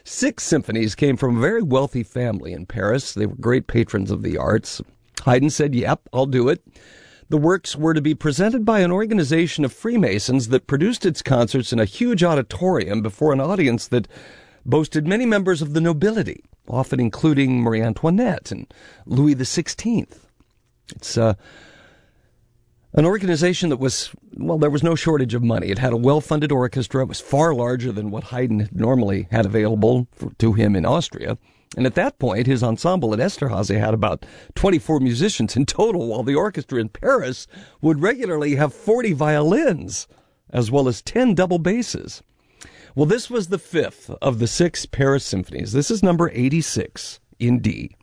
6 symphonies came from a very wealthy family in Paris. They were great patrons of the arts. Haydn said, yep, I'll do it. The works were to be presented by an organization of Freemasons that produced its concerts in a huge auditorium before an audience that boasted many members of the nobility, often including Marie Antoinette and Louis XVI. It's an organization that was, well, there was no shortage of money. It had a well-funded orchestra. It was far larger than what Haydn normally had available to him in Austria. And at that point, his ensemble at Esterhazy had about 24 musicians in total, while the orchestra in Paris would regularly have 40 violins, as well as 10 double basses. Well, this was the 5th of the 6 Paris symphonies. This is number 86 in D.